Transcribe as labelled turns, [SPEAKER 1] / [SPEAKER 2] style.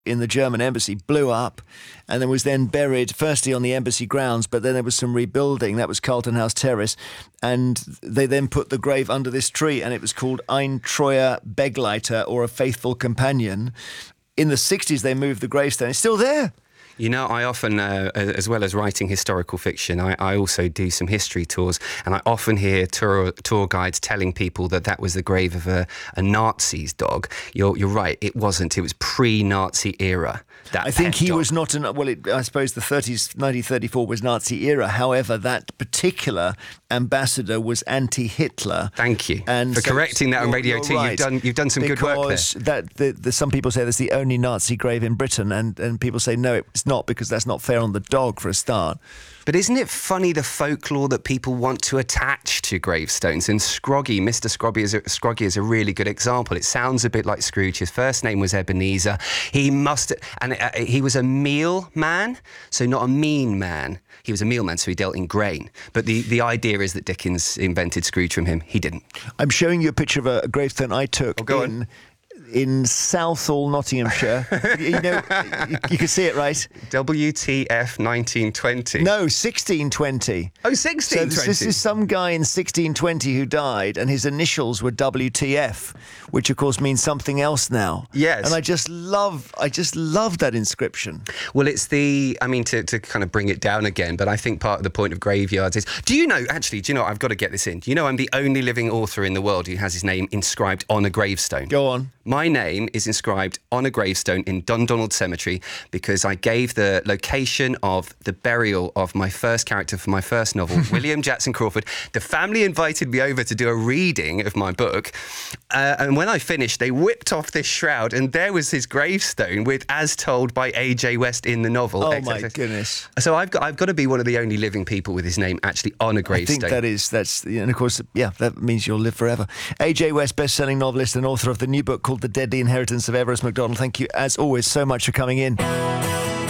[SPEAKER 1] in the German embassy blew up and then was then buried firstly on the embassy grounds, but then there was some rebuilding. That was Carlton House Terrace. And they then put the grave under this tree, and it was called Ein Treuer Begleiter, or a faithful companion. In the 60s, they moved the gravestone. It's still there.
[SPEAKER 2] You know, I often, as well as writing historical fiction, I also do some history tours, and I often hear tour guides telling people that was the grave of a Nazi's dog. You're right, it wasn't. It was pre-Nazi era.
[SPEAKER 1] I think he was not I suppose the 30s, 1934 was Nazi era. However, that particular ambassador was anti-Hitler.
[SPEAKER 2] Thank you
[SPEAKER 1] and
[SPEAKER 2] for correcting that on Radio 2.
[SPEAKER 1] Right.
[SPEAKER 2] You've done some good work there.
[SPEAKER 1] Some people say that's the only Nazi grave in Britain, and people say no, it's not, because that's not fair on the dog for a start.
[SPEAKER 2] But isn't it funny, the folklore that people want to attach to gravestones? And Mr. Scroggy is a really good example. It sounds a bit like Scrooge. His first name was Ebenezer. He was a meal man, so not a mean man. He was a meal man, so he dealt in grain. But the idea is that Dickens invented Scrooge from him. He didn't.
[SPEAKER 1] I'm showing you a picture of a gravestone I took in Southall, Nottinghamshire. You can see it, right?
[SPEAKER 2] WTF 1920.
[SPEAKER 1] No, 1620.
[SPEAKER 2] Oh, 1620.
[SPEAKER 1] So this is some guy in 1620 who died, and his initials were WTF, which of course means something else now.
[SPEAKER 2] Yes.
[SPEAKER 1] And I just love that inscription.
[SPEAKER 2] Well, it's to kind of bring it down again, but I think part of the point of graveyards is, do you know, I've got to get this in. Do you know I'm the only living author in the world who has his name inscribed on a gravestone?
[SPEAKER 1] Go on.
[SPEAKER 2] My name is inscribed on a gravestone in Dundonald Cemetery because I gave the location of the burial of my first character for my first novel, William Jackson Crawford. The family invited me over to do a reading of my book, and when I finished, they whipped off this shroud, and there was his gravestone with "as told by A.J. West" in the novel.
[SPEAKER 1] Oh my goodness!
[SPEAKER 2] So I've got to be one of the only living people with his name actually on a gravestone.
[SPEAKER 1] I think that's and of course, that means you'll live forever. A.J. West, best-selling novelist and author of the new book called The Deadly Inheritance of Everest MacDonald. Thank you, as always, so much for coming in.